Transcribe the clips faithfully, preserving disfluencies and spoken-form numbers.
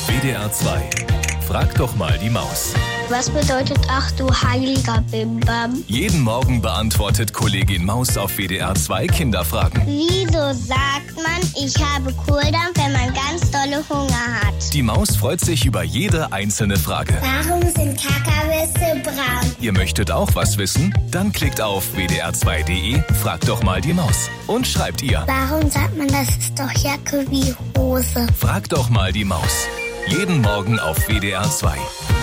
W D R zwei. Frag doch mal die Maus. Was bedeutet ach du heiliger Bimbam? Jeden Morgen beantwortet Kollegin Maus auf W D R zwei Kinderfragen. Wieso sagt man, ich habe Kohldampf, wenn man ganz dolle Hunger hat? Die Maus freut sich über jede einzelne Frage. Warum sind Kakawisse braun? Ihr möchtet auch was wissen? Dann klickt auf w d r zwei punkt d e, fragt doch mal die Maus und schreibt ihr. Warum sagt man, das ist doch Jacke wie Hose? Fragt doch mal die Maus. Jeden Morgen auf W D R zwei.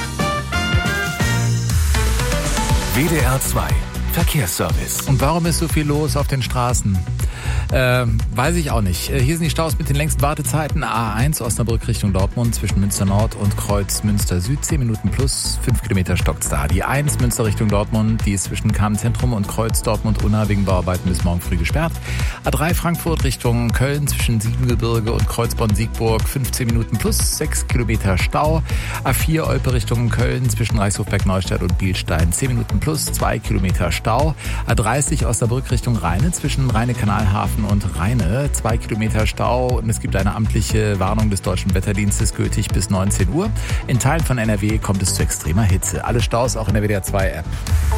W D R zwei Verkehrsservice. Und warum ist so viel los auf den Straßen? Äh, weiß ich auch nicht. Hier sind die Staus mit den längsten Wartezeiten. A eins Osnabrück Richtung Dortmund zwischen Münster Nord und Kreuz Münster Süd. zehn Minuten plus, fünf Kilometer stockt's da. Die eins Münster Richtung Dortmund, die ist zwischen Kamen Zentrum und Kreuz Dortmund Unna wegen Bauarbeiten bis morgen früh gesperrt. A drei Frankfurt Richtung Köln zwischen Siebengebirge und Kreuzborn-Siegburg. fünfzehn Minuten plus, sechs Kilometer Stau. A vier Olpe Richtung Köln zwischen Reichshofberg-Neustadt und Bielstein. zehn Minuten plus, zwei Kilometer Stau. A dreißig Osnabrück Richtung Rheine zwischen Rheine-Kanalhafen und Rheine, zwei Kilometer Stau und es gibt eine amtliche Warnung des Deutschen Wetterdienstes gültig bis neunzehn Uhr. In Teilen von N R W kommt es zu extremer Hitze. Alle Staus auch in der W D R zwei App.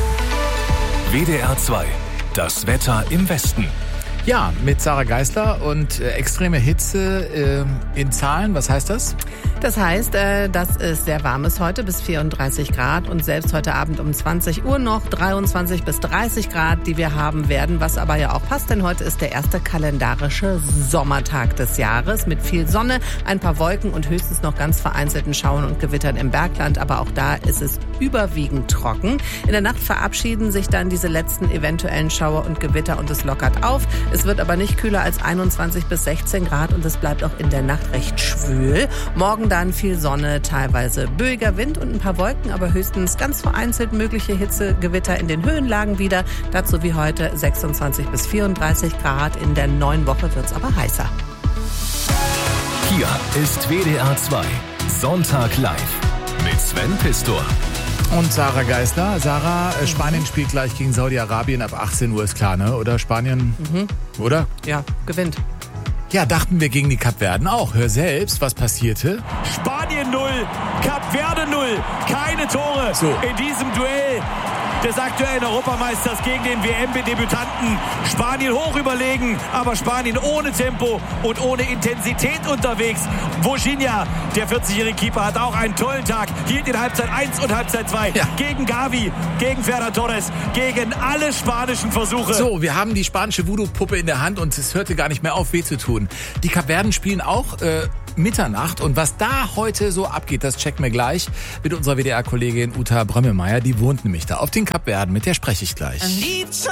W D R zwei. Das Wetter im Westen. Ja, mit Sarah Geisler und äh, extreme Hitze äh, in Zahlen. Was heißt das? Das heißt, äh, dass es sehr warm ist heute, bis vierunddreißig Grad und selbst heute Abend um zwanzig Uhr noch dreiundzwanzig bis dreißig Grad, die wir haben werden, was aber ja auch passt, denn heute ist der erste kalendarische Sommertag des Jahres mit viel Sonne, ein paar Wolken und höchstens noch ganz vereinzelten Schauern und Gewittern im Bergland, aber auch da ist es überwiegend trocken. In der Nacht verabschieden sich dann diese letzten eventuellen Schauer und Gewitter und es lockert auf. Es wird aber nicht kühler als einundzwanzig bis sechzehn Grad und es bleibt auch in der Nacht recht schwül. Morgen dann viel Sonne, teilweise böiger Wind und ein paar Wolken, aber höchstens ganz vereinzelt mögliche Hitzegewitter in den Höhenlagen wieder. Dazu wie heute sechsundzwanzig bis vierunddreißig Grad. In der neuen Woche wird es aber heißer. Hier ist W D R zwei. Sonntag live mit Sven Pistor. Und Sarah Geisler. Sarah, äh, Spanien spielt gleich gegen Saudi-Arabien ab achtzehn Uhr, ist klar, ne? Oder Spanien, Mhm. oder? Ja, gewinnt. Ja, dachten wir gegen die Kapverden auch. Hör selbst, was passierte. Spanien null, Kapverde null, keine Tore So. in diesem Duell des aktuellen Europameisters gegen den W M-Debütanten. Spanien hoch überlegen, aber Spanien ohne Tempo und ohne Intensität unterwegs. Virginia, der vierzigjährige Keeper, hat auch einen tollen Tag. Hielt in Halbzeit eins und Halbzeit zwei Ja. gegen Gavi, gegen Ferran Torres, gegen alle spanischen Versuche. So, wir haben die spanische Voodoo-Puppe in der Hand und es hörte gar nicht mehr auf, weh zu tun. Die Kapverden spielen auch äh, Mitternacht und was da heute so abgeht, das checken wir gleich mit unserer W D R-Kollegin Uta Brömmelmeier. Die wohnt nämlich da auf den Kapverden, mit der spreche ich gleich.